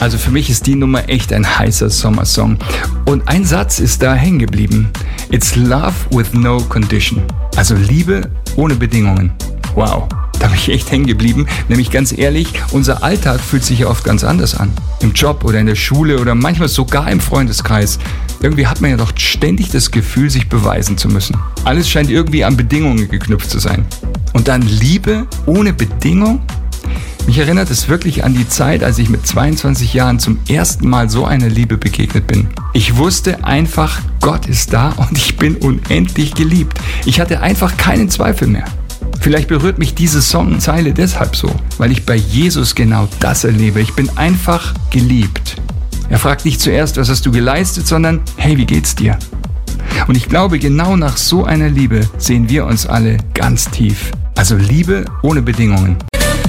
Also für mich ist die Nummer echt ein heißer Sommersong. Und ein Satz ist da hängen geblieben. It's love with no condition. Also Liebe ohne Bedingungen. Wow, da bin ich echt hängen geblieben. Nämlich ganz ehrlich, unser Alltag fühlt sich ja oft ganz anders an. Im Job oder in der Schule oder manchmal sogar im Freundeskreis. Irgendwie hat man ja doch ständig das Gefühl, sich beweisen zu müssen. Alles scheint irgendwie an Bedingungen geknüpft zu sein. Und dann Liebe ohne Bedingung? Mich erinnert es wirklich an die Zeit, als ich mit 22 Jahren zum ersten Mal so einer Liebe begegnet bin. Ich wusste einfach, Gott ist da und ich bin unendlich geliebt. Ich hatte einfach keinen Zweifel mehr. Vielleicht berührt mich diese Songzeile deshalb so, weil ich bei Jesus genau das erlebe. Ich bin einfach geliebt. Er fragt nicht zuerst, was hast du geleistet, sondern, hey, wie geht's dir? Und ich glaube, genau nach so einer Liebe sehen wir uns alle ganz tief. Also Liebe ohne Bedingungen.